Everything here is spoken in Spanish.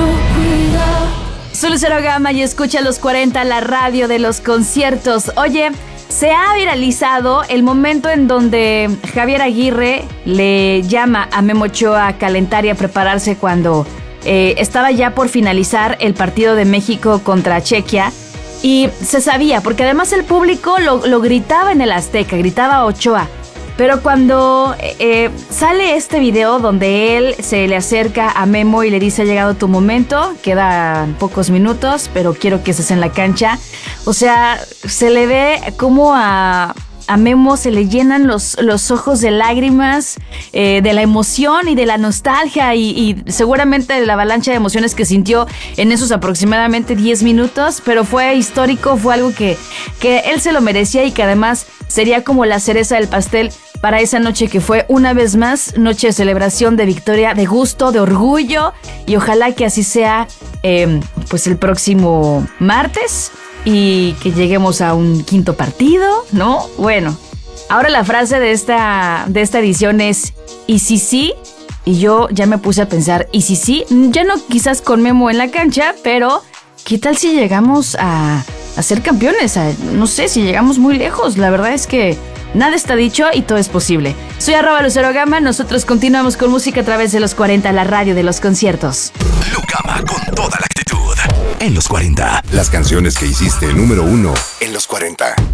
Soy Lucero Gama y escucha los 40, la radio de los conciertos. Oye, se ha viralizado el momento en donde Javier Aguirre le llama a Memo Ochoa a calentar y a prepararse cuando estaba ya por finalizar el partido de México contra Chequia. Y se sabía, porque además el público lo gritaba en el Azteca, gritaba Ochoa. Pero cuando sale este video donde él se le acerca a Memo y le dice: ha llegado tu momento, quedan pocos minutos, pero quiero que estés en la cancha. O sea, se le ve como a Memo se le llenan los ojos de lágrimas, de la emoción y de la nostalgia y seguramente de la avalancha de emociones que sintió en esos aproximadamente 10 minutos, pero fue histórico, fue algo que él se lo merecía y que además sería como la cereza del pastel para esa noche que fue una vez más noche de celebración, de victoria, de gusto, de orgullo, y ojalá que así sea pues el próximo martes y que lleguemos a un quinto partido, ¿no? Bueno, ahora la frase de esta edición es ¿y si sí? Y yo ya me puse a pensar, ¿y si sí? Ya no quizás con Memo en la cancha, pero ¿qué tal si llegamos a ser campeones? No sé, si llegamos muy lejos. La verdad es que nada está dicho y todo es posible. Soy @LuceroGama, nosotros continuamos con música a través de los 40, la radio de los conciertos. Lucama con toda la actitud. En los 40. Las canciones que hiciste número 1 en los 40.